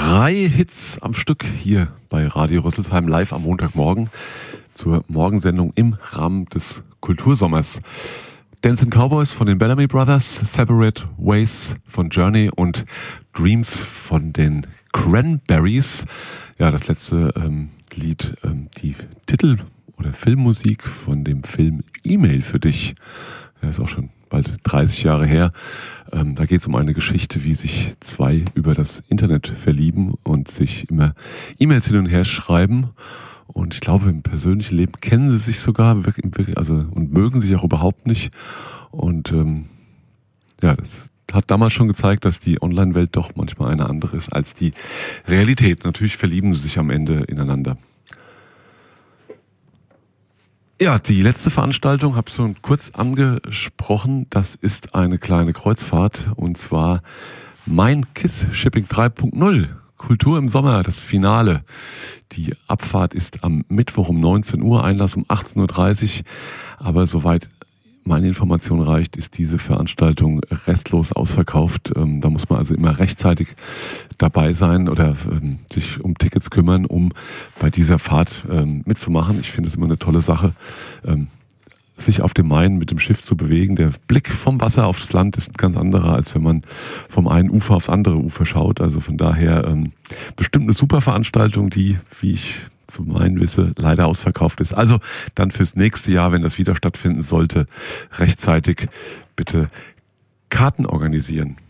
3 Hits am Stück hier bei Radio Rüsselsheim live am Montagmorgen zur Morgensendung im Rahmen des Kultursommers. Dancing Cowboys von den Bellamy Brothers, Separate Ways von Journey und Dreams von den Cranberries. Ja, das letzte Lied, die Titel- oder Filmmusik von dem Film E-Mail für dich. Ja, ist auch schon bald 30 Jahre her. Da geht es um eine Geschichte, wie sich zwei über das Internet verlieben und sich immer E-Mails hin und her schreiben. Und ich glaube, im persönlichen Leben kennen sie sich sogar und mögen sich auch überhaupt nicht. Und das hat damals schon gezeigt, dass die Online-Welt doch manchmal eine andere ist als die Realität. Natürlich verlieben sie sich am Ende ineinander. Ja, die letzte Veranstaltung habe ich schon kurz angesprochen. Das ist eine kleine Kreuzfahrt und zwar Mein Kiss Shipping 3.0. Kultur im Sommer, das Finale. Die Abfahrt ist am Mittwoch um 19 Uhr, Einlass um 18.30 Uhr. Aber soweit meine Information reicht, ist diese Veranstaltung restlos ausverkauft. Da muss man also immer rechtzeitig dabei sein oder sich um Tickets kümmern, um bei dieser Fahrt mitzumachen. Ich finde es immer eine tolle Sache, sich auf dem Main mit dem Schiff zu bewegen. Der Blick vom Wasser aufs Land ist ein ganz anderer, als wenn man vom einen Ufer aufs andere Ufer schaut. Also von daher bestimmt eine super Veranstaltung, die, wie ich zu meinen wisse, leider ausverkauft ist. Also dann fürs nächste Jahr, wenn das wieder stattfinden sollte, rechtzeitig bitte Karten organisieren.